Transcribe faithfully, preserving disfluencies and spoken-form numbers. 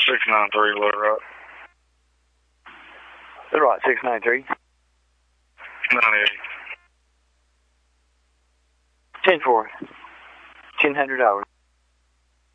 six nine three, Little Rock. Little Rock, six nine three. ninety-eight. ten four. ten hundred hours.